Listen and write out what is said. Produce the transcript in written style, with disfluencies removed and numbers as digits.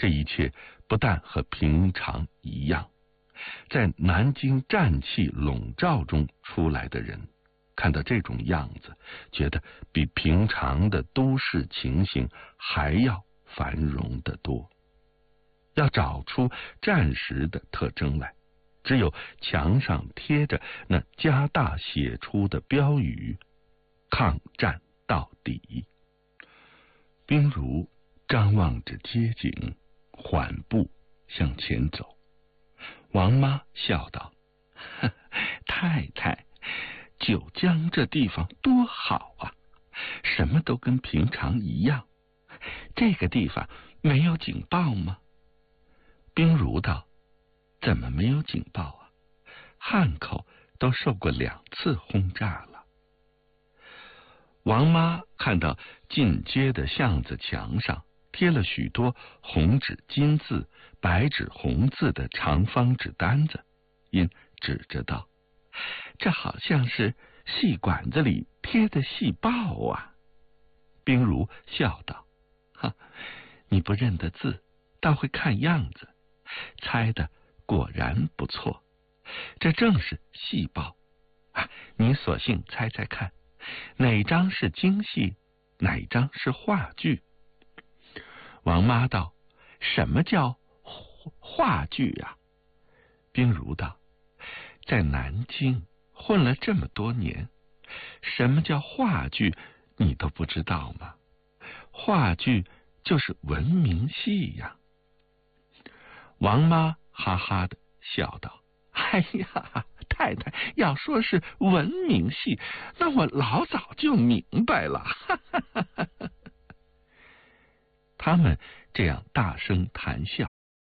这一切不但和平常一样，在南京战气笼罩中出来的人，看到这种样子，觉得比平常的都市情形还要繁荣得多。要找出战时的特征来，只有墙上贴着那加大写出的标语：抗战到底。兵如张望着街景，缓步向前走。王妈笑道：太太，九江这地方多好啊，什么都跟平常一样。这个地方没有警报吗？兵如道：怎么没有警报啊？汉口都受过2次轰炸了。王妈看到进街的巷子墙上贴了许多红纸金字、白纸红字的长方纸单子，因指着道：这好像是戏馆子里贴的戏报啊。兵如笑道：哈，你不认得字，倒会看样子，猜的果然不错，这正是戏报啊！你索性猜猜看，哪张是京戏，哪张是话剧？王妈道：什么叫话剧啊？兵如道：在南京混了这么多年，什么叫话剧你都不知道吗？话剧就是文明戏呀。王妈哈哈的笑道：哎呀，太太要说是文明戏，那我老早就明白了。他们这样大声谈笑，